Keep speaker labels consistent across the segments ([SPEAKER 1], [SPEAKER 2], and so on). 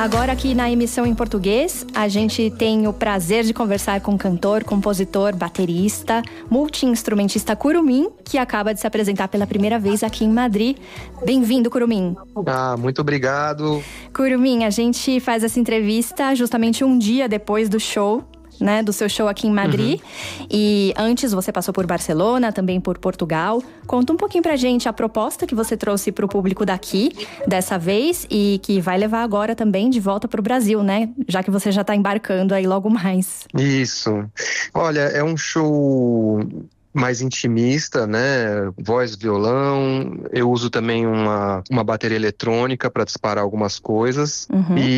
[SPEAKER 1] Agora aqui na emissão em português, a gente tem o prazer de conversar com o cantor, compositor, baterista, multi-instrumentista Curumim, que acaba de se apresentar pela primeira vez aqui em Madrid. Bem-vindo, Curumim.
[SPEAKER 2] Muito obrigado.
[SPEAKER 1] Curumim, a gente faz essa entrevista justamente um dia depois do show, né, do seu show aqui em Madrid. E antes você passou por Barcelona, também por Portugal. Conta um pouquinho pra gente a proposta que você trouxe pro público daqui, dessa vez, e que vai levar agora também de volta pro Brasil, né? Já que você já tá embarcando aí logo mais.
[SPEAKER 2] Isso. Olha, é um show mais intimista, né? Voz, violão. Eu uso também uma bateria eletrônica para disparar algumas coisas.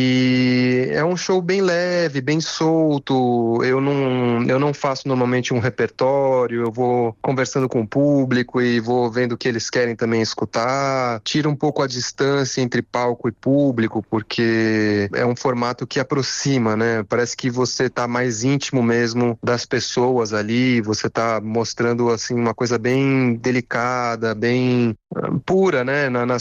[SPEAKER 2] E é um show bem leve, bem solto. Eu não faço normalmente um repertório. Eu vou conversando com o público e vou vendo o que eles querem também escutar. Tiro um pouco a distância entre palco e público, porque é um formato que aproxima, né? Parece que você tá mais íntimo mesmo das pessoas ali. Você tá mostrando assim uma coisa bem delicada, bem pura, né, na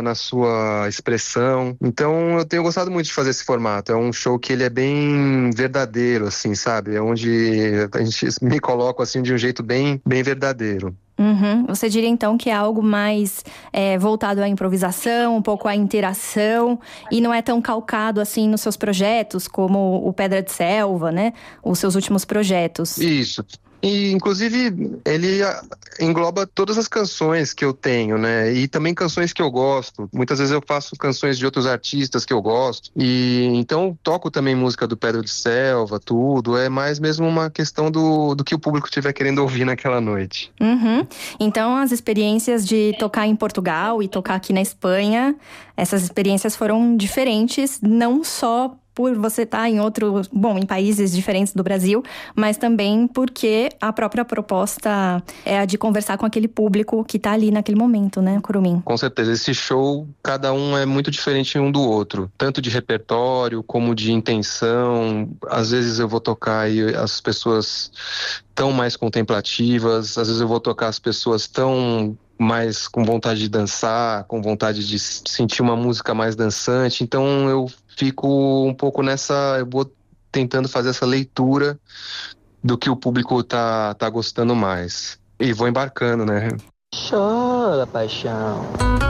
[SPEAKER 2] sua expressão. Então eu tenho gostado muito de fazer esse formato. É um show que ele é bem verdadeiro, assim, sabe? É onde a gente me coloca assim de um jeito bem verdadeiro.
[SPEAKER 1] Você diria então que é algo mais voltado à improvisação, um pouco à interação, e não é tão calcado assim nos seus projetos, como o Pedra de Selva, né? Os seus últimos projetos.
[SPEAKER 2] Isso. E, inclusive, ele engloba todas as canções que eu tenho, né? E também canções que eu gosto. Muitas vezes eu faço canções de outros artistas que eu gosto. E então toco também música do Pedra de Selva, tudo. É mais mesmo uma questão do que o público estiver querendo ouvir naquela noite.
[SPEAKER 1] Então, as experiências de tocar em Portugal e tocar aqui na Espanha, essas experiências foram diferentes, não só por você estar em países diferentes do Brasil, mas também porque a própria proposta é a de conversar com aquele público que está ali naquele momento, né, Curumim?
[SPEAKER 2] Com certeza, esse show, cada um é muito diferente um do outro, tanto de repertório como de intenção. Às vezes eu vou tocar e as pessoas tão mais contemplativas, às vezes eu vou tocar as pessoas tão mais com vontade de dançar, com vontade de sentir uma música mais dançante. Então eu fico um pouco eu vou tentando fazer essa leitura do que o público tá gostando mais. E vou embarcando, né?
[SPEAKER 3] Chora, paixão.